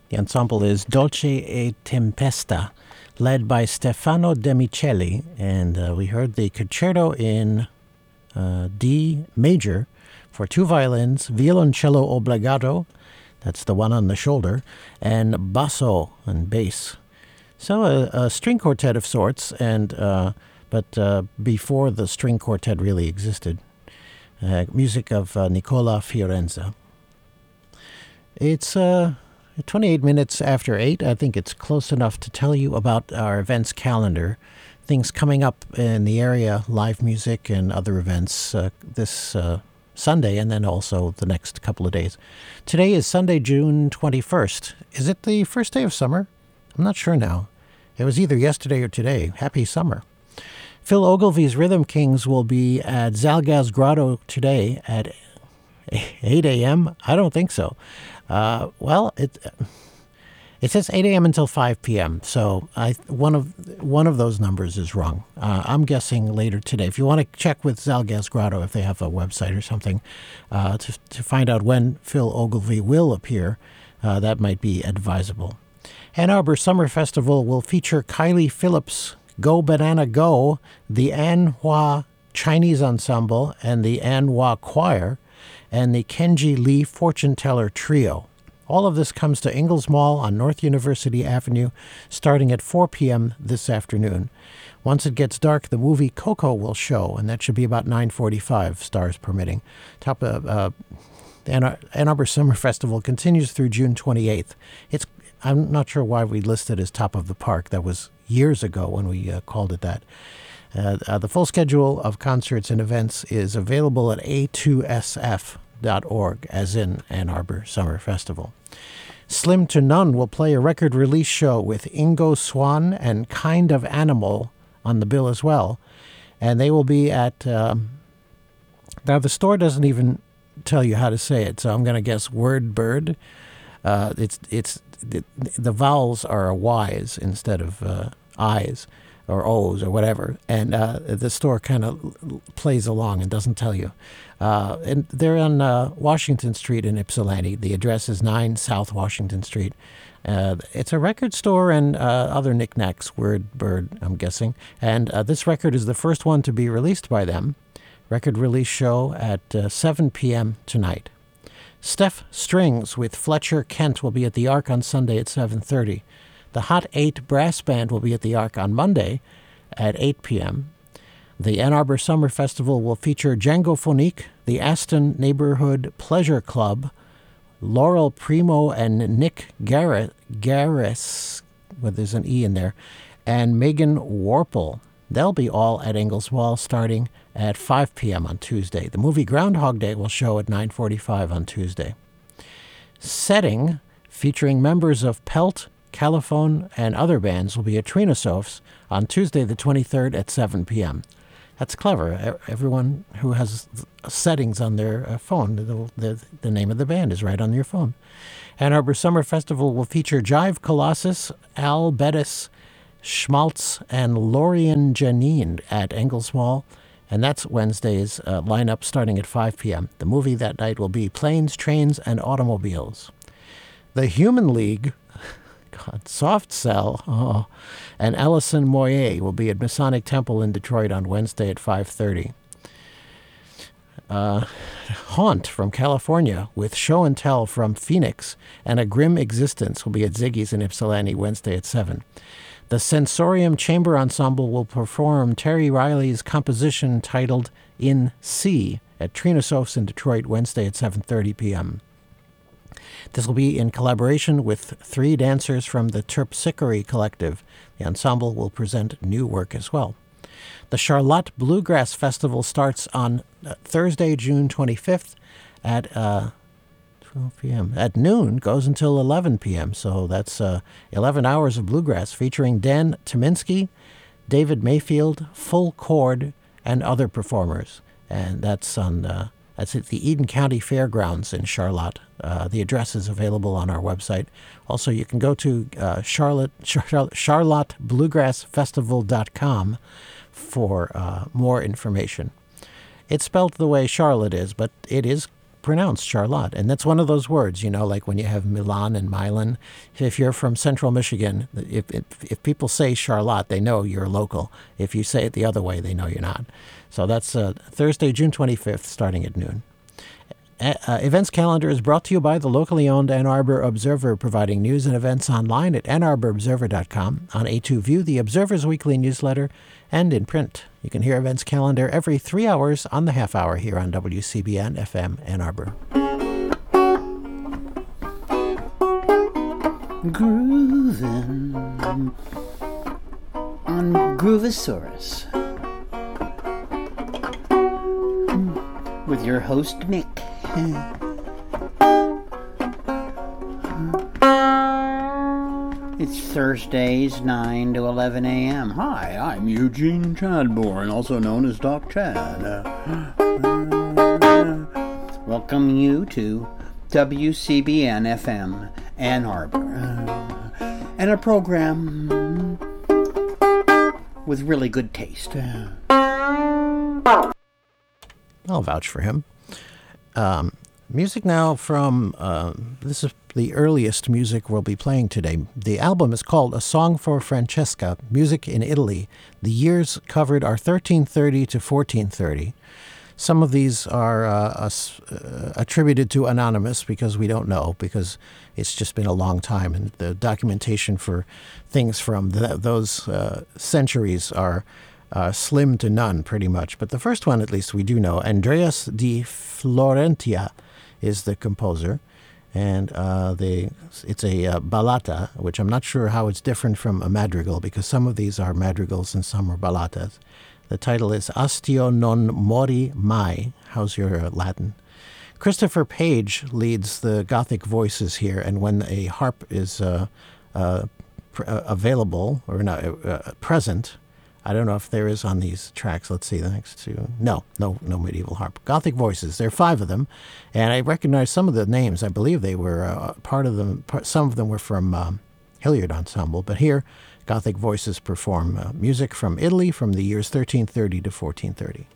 The ensemble is Dolce e Tempesta, led by Stefano De Micheli, and we heard the concerto in D major for 2 violins, violoncello obbligato, that's the one on the shoulder, and basso and bass. So a string quartet of sorts, but before the string quartet really existed. Music of Nicola Fiorenza. It's 28 minutes after 8. I think it's close enough to tell you about our events calendar. Things coming up in the area, live music and other events this Sunday and then also the next couple of days. Today is Sunday, June 21st. Is it the first day of summer? I'm not sure now. It was either yesterday or today. Happy summer. Phil Ogilvy's Rhythm Kings will be at Zalgaz Grotto today at 8 a.m. I don't think so. It says 8 a.m. until 5 p.m. So one of those numbers is wrong. I'm guessing later today. If you want to check with Zalgaz Grotto, if they have a website or something, to find out when Phil Ogilvy will appear, that might be advisable. Ann Arbor Summer Festival will feature Kylie Phillips' Go Banana Go, the An Hua Chinese Ensemble, and the An Hua Choir, and the Kenji Lee Fortune Teller Trio. All of this comes to Ingalls Mall on North University Avenue starting at 4 p.m. this afternoon. Once it gets dark, the movie Coco will show, and that should be about 9:45, stars permitting. Ann Arbor Summer Festival continues through June 28th. I'm not sure why we listed it as Top of the Park. That was years ago when we called it that. The full schedule of concerts and events is available at a2sf.org, as in Ann Arbor Summer Festival. Slim to None will play a record release show with Ingo Swann and Kind of Animal on the bill as well. And they will be at... now, the store doesn't even tell you how to say it, so I'm going to guess Word Bird. The vowels are Y's instead of I's or O's or whatever, and the store kind of plays along and doesn't tell you. And they're on Washington Street in Ypsilanti. The address is 9 South Washington Street. It's a record store and other knickknacks, Word Bird, I'm guessing. And this record is the first one to be released by them. Record release show at 7 p.m. tonight. Steph Strings with Fletcher Kent will be at the Ark on Sunday at 7:30. The Hot 8 Brass Band will be at the Ark on Monday at 8 p.m. The Ann Arbor Summer Festival will feature Django Phonique, the Aston Neighborhood Pleasure Club, Laurel Primo and Nick Garris, well, there's an E in there, and Megan Warple. They'll be all at Ingalls Mall starting at 5 p.m. on Tuesday. The movie Groundhog Day will show at 9:45 on Tuesday. Setting, featuring members of Pelt, Caliphone, and other bands, will be at Trina Sof's on Tuesday the 23rd at 7 p.m. That's clever. Everyone who has settings on their phone, the name of the band is right on your phone. Ann Arbor Summer Festival will feature Jive Colossus, Al Bettis, Schmaltz, and Lorian Janine at Ingalls Mall, and that's Wednesday's lineup starting at 5 p.m. The movie that night will be Planes, Trains, and Automobiles. The Human League, Soft Cell, and Ellison Moyer will be at Masonic Temple in Detroit on Wednesday at 5:30. Haunt from California with Show and Tell from Phoenix and A Grim Existence will be at Ziggy's in Ypsilanti Wednesday at 7. The Sensorium Chamber Ensemble will perform Terry Riley's composition titled In C at Trina Sof's in Detroit Wednesday at 7:30 p.m. This will be in collaboration with 3 dancers from the Terpsichore Collective. The ensemble will present new work as well. The Charlotte Bluegrass Festival starts on Thursday, June 25th at 12 p.m. At noon, goes until 11 p.m. So that's 11 hours of bluegrass featuring Dan Tyminski, David Mayfield, Full Chord, and other performers. And that's at the Eden County Fairgrounds in Charlotte. The address is available on our website. Also, you can go to charlottebluegrassfestival.com for more information. It's spelled the way Charlotte is, but it is pronounced Charlotte. And that's one of those words, like when you have Milan and Milan. If you're from central Michigan, if people say Charlotte, they know you're local. If you say it the other way, they know you're not. So that's Thursday, June 25th, starting at noon. Events calendar is brought to you by the locally owned Ann Arbor Observer, providing news and events online at AnnArborObserver.com, on A2 View, the Observer's weekly newsletter, and in print. You can hear events calendar every 3 hours on the half hour here on WCBN FM Ann Arbor. Groovin' on Groovosaurus with your host Mick. It's Thursdays, 9 to 11 a.m. Hi, I'm Eugene Chadbourne, also known as Doc Chad. Welcome you to WCBN FM Ann Arbor, and a program with really good taste. I'll vouch for him. Music now from, this is the earliest music we'll be playing today. The album is called A Song for Francesca, Music in Italy. The years covered are 1330 to 1430. Some of these are attributed to Anonymous because we don't know, because it's just been a long time, and the documentation for things from those centuries are slim to none, pretty much. But the first one, at least, we do know. Andreas di Florentia is the composer, and it's a ballata, which I'm not sure how it's different from a madrigal, because some of these are madrigals and some are ballatas. The title is Astio non mori mai. How's your Latin? Christopher Page leads the Gothic voices here, and when a harp is available, or not present, I don't know if there is on these tracks. Let's see the next two. No medieval harp. Gothic voices. There are 5 of them, and I recognize some of the names. I believe they were part of them. Some of them were from Hilliard Ensemble, but here, Gothic voices perform music from Italy from the years 1330 to 1430.